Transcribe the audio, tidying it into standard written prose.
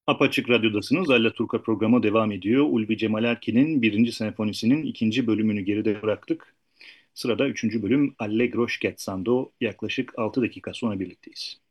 Apaçık Radyo'dasınız. Turka programı devam ediyor. Ulvi Cemal Erkin'in birinci senfonisinin ikinci bölümünü geride bıraktık. Sırada üçüncü bölüm Allegro scherzando. Yaklaşık 6 dakika sonra birlikteyiz.